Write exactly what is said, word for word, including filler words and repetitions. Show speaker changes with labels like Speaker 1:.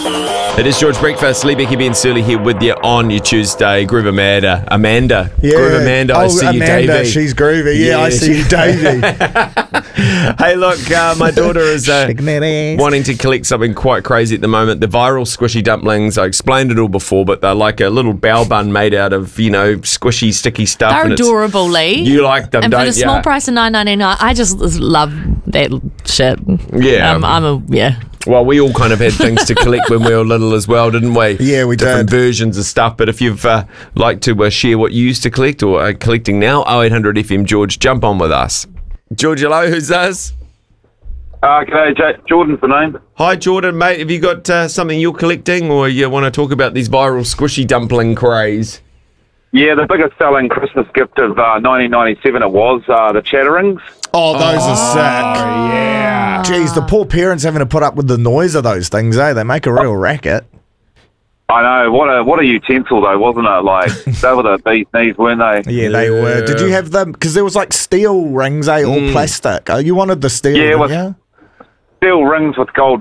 Speaker 1: It is George Breakfast. Lee, Becky, Ben, Surly here with you on your Tuesday. Groove Amanda. Amanda.
Speaker 2: Yeah.
Speaker 1: Groove Amanda. I
Speaker 2: oh,
Speaker 1: see
Speaker 2: Amanda,
Speaker 1: you, Davey.
Speaker 2: She's groovy. Yeah,
Speaker 1: Yeah,
Speaker 2: I see you, Davey.
Speaker 1: Hey, look, uh, my daughter is uh, wanting to collect something quite crazy at the moment. The viral squishy dumplings. I explained it all before, but they're like a little bao bun made out of, you know, squishy, sticky stuff.
Speaker 3: They're
Speaker 1: and it's-
Speaker 3: adorable, Lee.
Speaker 1: You like them,
Speaker 3: and
Speaker 1: don't
Speaker 3: for
Speaker 1: you?
Speaker 3: the small price of nine ninety-nine, I just love that shit.
Speaker 1: Yeah.
Speaker 3: Um, I'm a, yeah.
Speaker 1: Well, we all kind of had things to collect when we were little as well, didn't we?
Speaker 2: Yeah, we
Speaker 1: Different
Speaker 2: did.
Speaker 1: versions of stuff. But if you've uh, like to uh, share what you used to collect or are collecting now, oh eight hundred F M George, jump on with us. George, hello, who's us?
Speaker 4: Uh, g'day, J- Jordan's the name.
Speaker 1: Hi, Jordan, mate. Have you got uh, something you're collecting, or you want to talk about these viral squishy dumpling craze?
Speaker 4: Yeah, the biggest selling Christmas gift of uh, nineteen ninety-seven it was, uh, the Chatterings.
Speaker 2: Oh, those
Speaker 1: Oh,
Speaker 2: are sick.
Speaker 1: yeah.
Speaker 2: Jeez, the poor parents having to put up with the noise of those things, eh? They make a real racket.
Speaker 4: I know, what a what a utensil though, wasn't it? Like, they were the bee's knees, weren't they?
Speaker 2: Yeah, they
Speaker 1: Yeah.
Speaker 2: were. Did you have them? Because there was like steel rings, eh? All plastic. Oh, you wanted the steel,
Speaker 4: Yeah, it
Speaker 2: didn't
Speaker 4: was-
Speaker 2: you?
Speaker 4: Steel rings with gold